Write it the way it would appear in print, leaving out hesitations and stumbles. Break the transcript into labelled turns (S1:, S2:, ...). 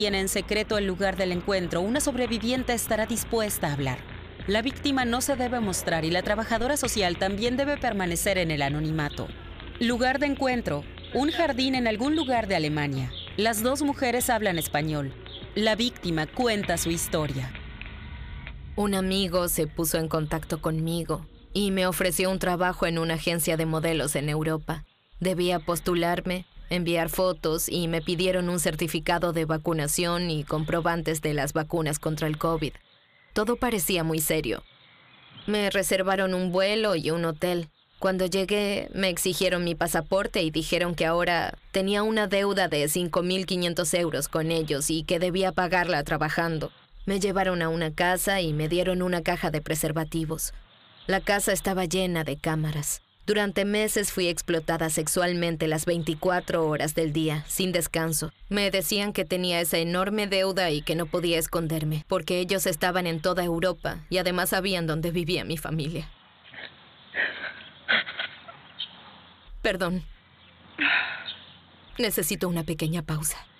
S1: Tiene en secreto el lugar del encuentro, una sobreviviente estará dispuesta a hablar. La víctima no se debe mostrar y la trabajadora social también debe permanecer en el anonimato. Lugar de encuentro: un jardín en algún lugar de Alemania. Las dos mujeres hablan español. La víctima cuenta su historia.
S2: Un amigo se puso en contacto conmigo y me ofreció un trabajo en una agencia de modelos en Europa. Debía postularme, enviar fotos y me pidieron un certificado de vacunación y comprobantes de las vacunas contra el COVID. Todo parecía muy serio. Me reservaron un vuelo y un hotel. Cuando llegué, me exigieron mi pasaporte y dijeron que ahora tenía una deuda de 5.500 euros con ellos y que debía pagarla trabajando. Me llevaron a una casa y me dieron una caja de preservativos. La casa estaba llena de cámaras. Durante meses fui explotada sexualmente las 24 horas del día, sin descanso. Me decían que tenía esa enorme deuda y que no podía esconderme, porque ellos estaban en toda Europa y además sabían dónde vivía mi familia. Perdón. Necesito una pequeña pausa.